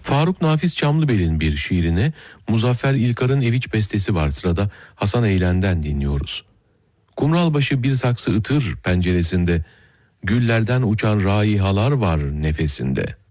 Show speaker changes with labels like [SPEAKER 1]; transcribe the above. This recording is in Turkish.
[SPEAKER 1] Faruk Nafiz Çamlıbel'in bir şiirine Muzaffer İlkar'ın Eviç bestesi var, sırada Hasan Eylen'den dinliyoruz. Kumralbaşı bir saksı ıtır penceresinde, güllerden uçan raihalar var nefesinde.